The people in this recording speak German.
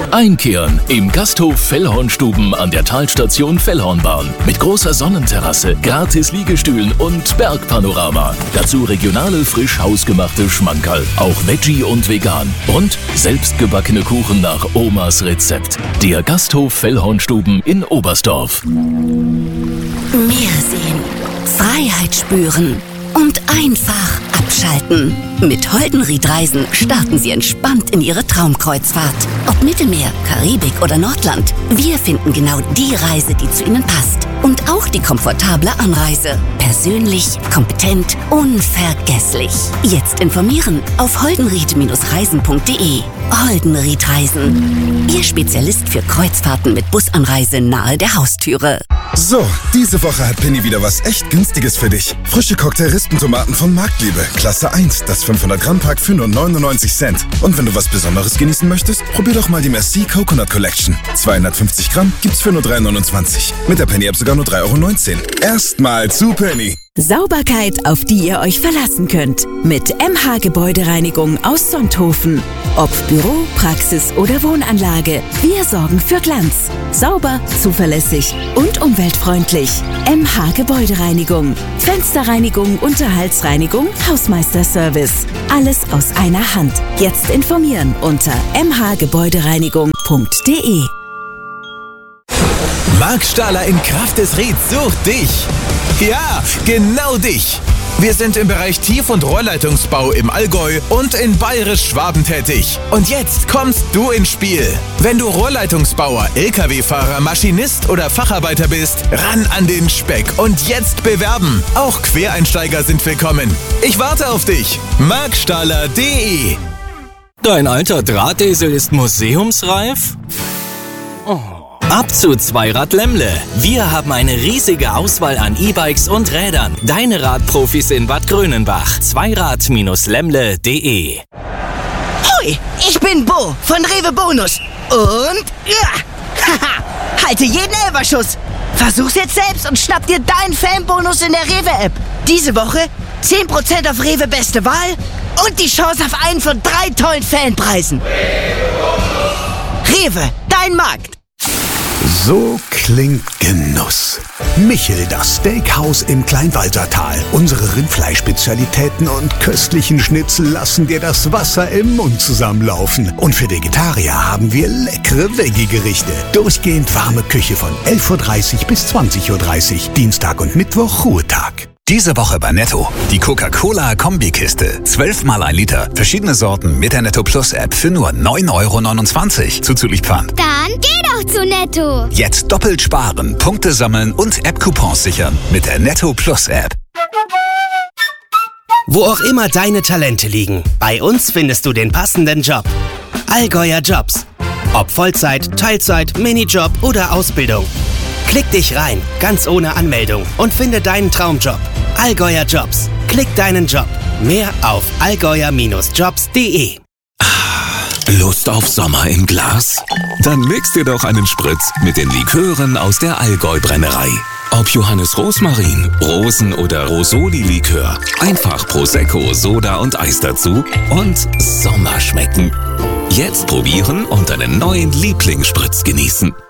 Einkehren im Gasthof Fellhornstuben an der Talstation Fellhornbahn. Mit großer Sonnenterrasse, gratis Liegestühlen und Bergpanorama. Dazu regionale, frisch hausgemachte Schmankerl, auch Veggie und vegan. Und selbstgebackene Kuchen nach Omas Rezept. Der Gasthof Fellhornstuben in Oberstdorf. Meer sehen, Freiheit spüren und einfach abschalten. Mit Holdenried Reisen starten Sie entspannt in Ihre Traumkreuzfahrt. Ob Mittelmeer, Karibik oder Nordland, wir finden genau die Reise, die zu Ihnen passt. Und auch die komfortable Anreise. Persönlich, kompetent, unvergesslich. Jetzt informieren auf holdenried-reisen.de. Holdenried Reisen. Ihr Spezialist für Kreuzfahrten mit Busanreise nahe der Haustüre. So, diese Woche hat Penny wieder was echt Günstiges für dich. Frische Cocktail-Rispentomaten von Marktliebe. Klasse 1, das 500-Gramm-Pack für nur 99 Cent. Und wenn du was Besonderes genießen möchtest, probier doch mal die Merci Coconut Collection. 250 Gramm gibt's für nur 3,29. Mit der Penny-App sogar nur 3,19 €. Erstmal zu Penny. Sauberkeit, auf die ihr euch verlassen könnt. Mit MH Gebäudereinigung aus Sonthofen. Ob Büro, Praxis oder Wohnanlage, wir sorgen für Glanz. Sauber, zuverlässig und umweltfreundlich. MH Gebäudereinigung. Fensterreinigung, Unterhaltsreinigung, Hausmeisterservice. Alles aus einer Hand. Jetzt informieren unter mhgebäudereinigung.de. Marc Stahler in Kraft des Rieds sucht dich. Ja, genau dich. Wir sind im Bereich Tief- und Rohrleitungsbau im Allgäu und in Bayerisch-Schwaben tätig. Und jetzt kommst du ins Spiel. Wenn du Rohrleitungsbauer, LKW-Fahrer, Maschinist oder Facharbeiter bist, ran an den Speck und jetzt bewerben. Auch Quereinsteiger sind willkommen. Ich warte auf dich. markstahler.de. Dein alter Drahtesel ist museumsreif? Oh. Ab zu Zweirad Lemmle. Wir haben eine riesige Auswahl an E-Bikes und Rädern. Deine Radprofis in Bad Grönenbach. Zweirad-lemmle.de. Hoi, ich bin Bo von Rewe Bonus. Und halte jeden Elferschuss. Versuch's jetzt selbst und schnapp dir deinen Fanbonus in der Rewe-App. Diese Woche 10% auf Rewe Beste Wahl und die Chance auf einen von 3 tollen Fanpreisen. Rewe, dein Markt. So klingt Genuss. Michel, das Steakhouse im Kleinwalsertal. Unsere Rindfleischspezialitäten und köstlichen Schnitzel lassen dir das Wasser im Mund zusammenlaufen. Und für Vegetarier haben wir leckere Veggie-Gerichte. Durchgehend warme Küche von 11:30 Uhr bis 20:30 Uhr. Dienstag und Mittwoch Ruhetag. Diese Woche bei Netto. Die Coca-Cola-Kombikiste. 12 mal 1 Liter. Verschiedene Sorten mit der Netto Plus App für nur 9,29 € zuzüglich Pfand. Dann geh doch zu Netto. Jetzt doppelt sparen, Punkte sammeln und App-Coupons sichern mit der Netto Plus App. Wo auch immer deine Talente liegen, bei uns findest du den passenden Job. Allgäuer Jobs. Ob Vollzeit, Teilzeit, Minijob oder Ausbildung. Klick dich rein, ganz ohne Anmeldung und finde deinen Traumjob. Allgäuer Jobs. Klick deinen Job. Mehr auf allgäuer-jobs.de. Lust auf Sommer im Glas? Dann mix dir doch einen Spritz mit den Likören aus der Allgäu-Brennerei. Ob Johannes Rosmarin, Rosen- oder Rosoli-Likör. Einfach Prosecco, Soda und Eis dazu und Sommer schmecken. Jetzt probieren und deinen neuen Lieblingsspritz genießen.